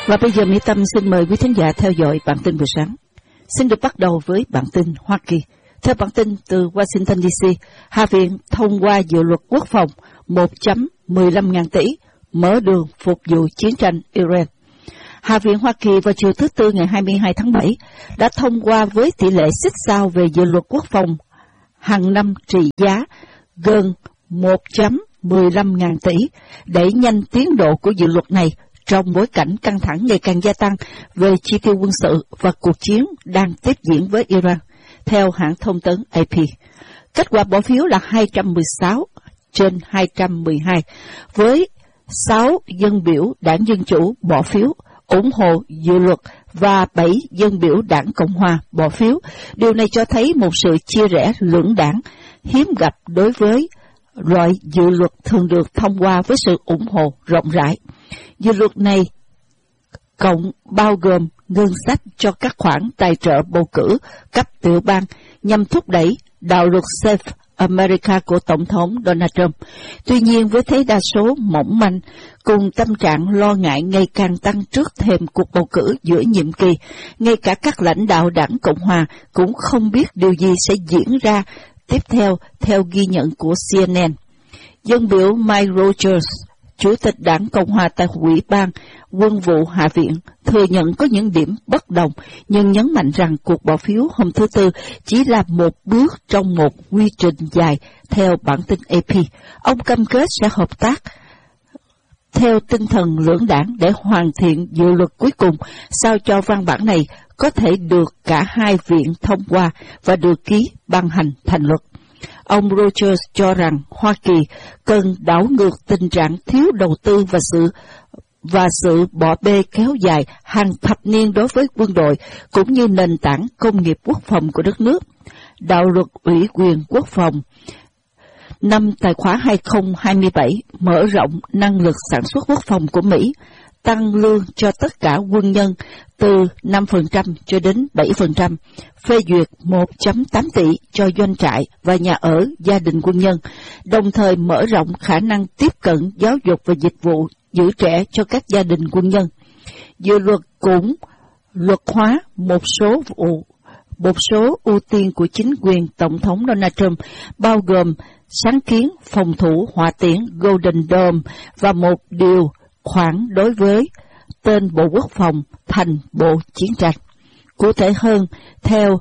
Và bây giờ Mỹ Tâm xin mời quý thính giả theo dõi bản tin buổi sáng. Xin được bắt đầu với bản tin Hoa Kỳ. Theo bản tin từ Washington DC, Hạ viện thông qua dự luật quốc phòng 1.15 ngàn tỷ, mở đường phục vụ chiến tranh Iran. Hạ viện Hoa Kỳ vào chiều thứ Tư ngày 22 tháng 7 đã thông qua với tỷ lệ xích sao về dự luật quốc phòng hàng năm trị giá gần 1.15 ngàn tỷ, đẩy nhanh tiến độ của dự luật này trong bối cảnh căng thẳng ngày càng gia tăng về chi tiêu quân sự và cuộc chiến đang tiếp diễn với Iran, theo hãng thông tấn AP. Kết quả bỏ phiếu là 216 trên 212, với 6 dân biểu đảng Dân Chủ bỏ phiếu ủng hộ dự luật và 7 dân biểu đảng Cộng Hòa bỏ phiếu. Điều này cho thấy một sự chia rẽ lưỡng đảng hiếm gặp đối với loại dự luật thường được thông qua với sự ủng hộ rộng rãi. Dự luật này cộng bao gồm ngân sách cho các khoản tài trợ bầu cử cấp tiểu bang nhằm thúc đẩy đạo luật Save America của Tổng thống Donald Trump. Tuy nhiên, với thế đa số mỏng manh, cùng tâm trạng lo ngại ngày càng tăng trước thềm cuộc bầu cử giữa nhiệm kỳ, ngay cả các lãnh đạo đảng Cộng Hòa cũng không biết điều gì sẽ diễn ra tiếp theo ghi nhận của CNN. Dân biểu Mike Rogers, Chủ tịch đảng Cộng Hòa tại Ủy ban Quân vụ Hạ viện, thừa nhận có những điểm bất đồng, nhưng nhấn mạnh rằng cuộc bỏ phiếu hôm thứ Tư chỉ là một bước trong một quy trình dài. Theo bản tin AP, ông cam kết sẽ hợp tác theo tinh thần lưỡng đảng để hoàn thiện dự luật cuối cùng, sao cho văn bản này có thể được cả hai viện thông qua và được ký ban hành thành luật. Ông Rogers cho rằng Hoa Kỳ cần đảo ngược tình trạng thiếu đầu tư và sự bỏ bê kéo dài hàng thập niên đối với quân đội, cũng như nền tảng công nghiệp quốc phòng của đất nước. Đạo luật ủy quyền quốc phòng năm tài khoá 2027 mở rộng năng lực sản xuất quốc phòng của Mỹ, tăng lương cho tất cả quân nhân từ 5% cho đến 7%, phê duyệt 1.8 tỷ cho doanh trại và nhà ở gia đình quân nhân, đồng thời mở rộng khả năng tiếp cận giáo dục và dịch vụ giữ trẻ cho các gia đình quân nhân. Dự luật cũng luật hóa một số ưu tiên của chính quyền Tổng thống Donald Trump, bao gồm sáng kiến phòng thủ hỏa tiễn Golden Dome và một điều khoản đối với tên Bộ Quốc phòng thành Bộ Chiến tranh. Cụ thể hơn, theo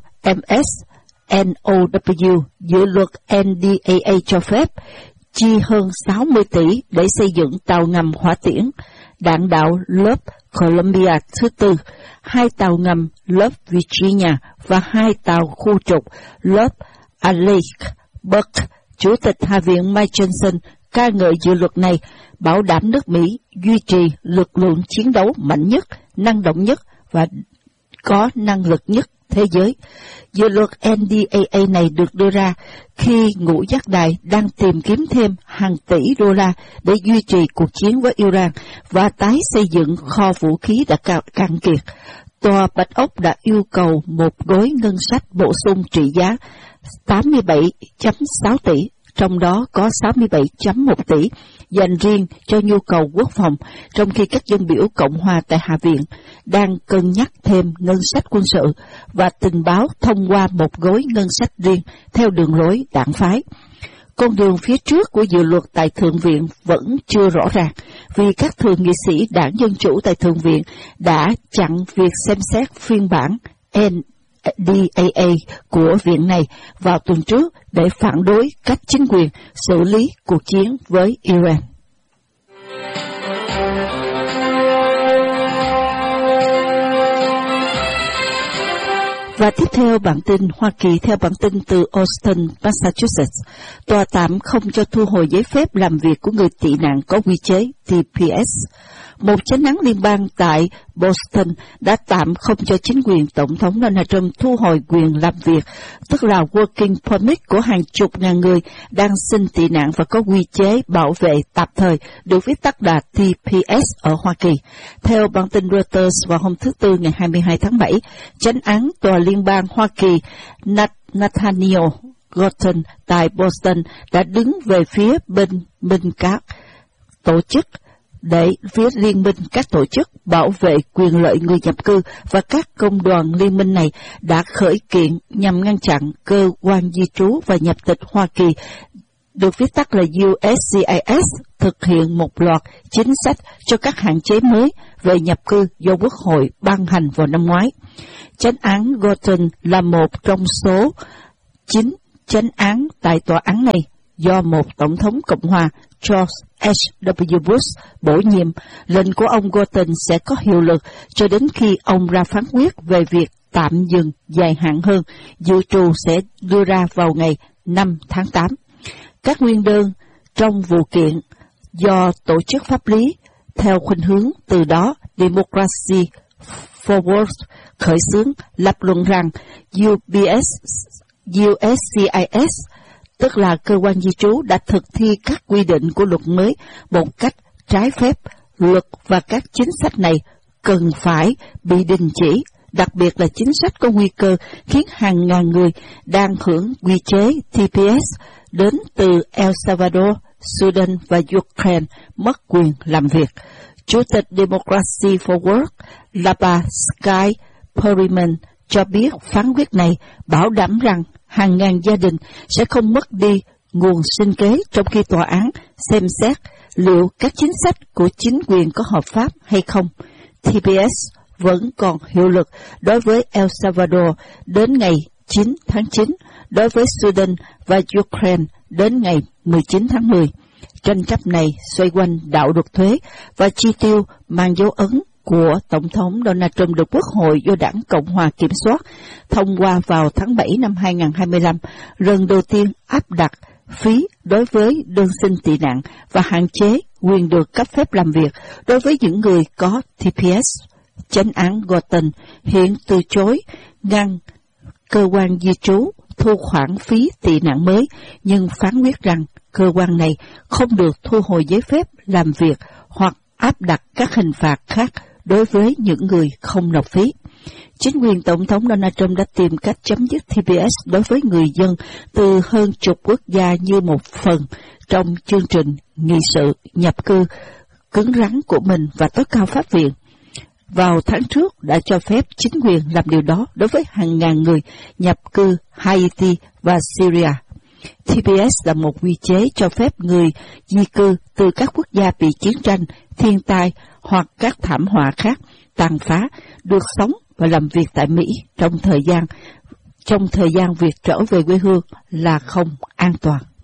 MSNOW, dự luật NDAA cho phép chi hơn 60 tỷ để xây dựng tàu ngầm hỏa tiễn đạn đạo lớp Columbia thứ tư, 2 tàu ngầm lớp Virginia và 2 tàu khu trục lớp Alec Burke. Chủ tịch Hạ viện Mike Johnson ca ngợi dự luật này, bảo đảm nước Mỹ duy trì lực lượng chiến đấu mạnh nhất, năng động nhất và có năng lực nhất thế giới. Dự luật NDAA này được đưa ra khi Ngũ Giác Đài đang tìm kiếm thêm hàng tỷ đô la để duy trì cuộc chiến với Iran và tái xây dựng kho vũ khí đã cạn kiệt. Tòa Bạch Ốc đã yêu cầu một gói ngân sách bổ sung trị giá 87.6 tỷ, trong đó có 67.1 tỷ dành riêng cho nhu cầu quốc phòng, trong khi các dân biểu Cộng Hòa tại Hạ viện đang cân nhắc thêm ngân sách quân sự và tình báo thông qua một gói ngân sách riêng theo đường lối đảng phái. Con đường phía trước của dự luật tại Thượng viện vẫn chưa rõ ràng, vì các thượng nghị sĩ đảng Dân Chủ tại Thượng viện đã chặn việc xem xét phiên bản NDAA của viện này vào tuần trước để phản đối cách chính quyền xử lý cuộc chiến với Iran. Và tiếp theo bản tin Hoa Kỳ, theo bản tin từ Austin, Massachusetts, tòa tạm không cho thu hồi giấy phép làm việc của người tị nạn có quy chế TPS. Một chánh án liên bang tại Boston đã tạm không cho chính quyền Tổng thống Donald Trump thu hồi quyền làm việc, tức là Working Permit của hàng chục ngàn người đang xin tị nạn và có quy chế bảo vệ tạm thời, được viết tắt là TPS ở Hoa Kỳ. Theo bản tin Reuters vào hôm thứ Tư ngày 22 tháng 7, chánh án tòa liên bang Hoa Kỳ Nathaniel Gorton tại Boston đã đứng về phía bên các tổ chức để phía liên minh các tổ chức bảo vệ quyền lợi người nhập cư và các công đoàn liên minh này đã khởi kiện nhằm ngăn chặn cơ quan di trú và nhập tịch Hoa Kỳ, được viết tắt là USCIS, thực hiện một loạt chính sách cho các hạn chế mới về nhập cư do Quốc hội ban hành vào năm ngoái. Chánh án Gorton là một trong số 9 chánh án tại tòa án này do một Tổng thống Cộng hòa George H.W. Bush bổ nhiệm. Lệnh của ông Gorton sẽ có hiệu lực cho đến khi ông ra phán quyết về việc tạm dừng dài hạn hơn, dự trù sẽ đưa ra vào ngày 5 tháng 8. Các nguyên đơn trong vụ kiện do tổ chức pháp lý theo khuynh hướng từ đó Democracy Forward khởi xướng lập luận rằng USCIS, tức là cơ quan di trú, đã thực thi các quy định của luật mới một cách trái phép. Luật và các chính sách này cần phải bị đình chỉ, đặc biệt là chính sách có nguy cơ khiến hàng ngàn người đang hưởng quy chế TPS đến từ El Salvador, Sudan và Ukraine mất quyền làm việc. Chủ tịch Democracy Forward là bà Sky Perryman cho biết phán quyết này bảo đảm rằng hàng ngàn gia đình sẽ không mất đi nguồn sinh kế, trong khi tòa án xem xét liệu các chính sách của chính quyền có hợp pháp hay không. TPS vẫn còn hiệu lực đối với El Salvador đến ngày 9 tháng 9, đối với Sudan và Ukraine đến ngày 19 tháng 10. Tranh chấp này xoay quanh đạo luật thuế và chi tiêu mang dấu ấn của Tổng thống Donald Trump được Quốc hội do Đảng Cộng hòa kiểm soát, thông qua vào tháng 7 năm 2025, lần đầu tiên áp đặt phí đối với đơn xin tị nạn và hạn chế quyền được cấp phép làm việc đối với những người có TPS. Chánh án Gorton hiện từ chối ngăn cơ quan di trú thu khoản phí tị nạn mới, nhưng phán quyết rằng cơ quan này không được thu hồi giấy phép làm việc hoặc áp đặt các hình phạt khác đối với những người không nộp phí. Chính quyền Tổng thống Donald Trump đã tìm cách chấm dứt TPS đối với người dân từ hơn chục quốc gia như một phần trong chương trình nghị sự nhập cư cứng rắn của mình, và tối cao pháp viện vào tháng trước đã cho phép chính quyền làm điều đó đối với hàng ngàn người nhập cư Haiti và Syria. TPS là một quy chế cho phép người di cư từ các quốc gia bị chiến tranh, thiên tai hoặc các thảm họa khác tàn phá được sống và làm việc tại Mỹ trong thời gian việc trở về quê hương là không an toàn.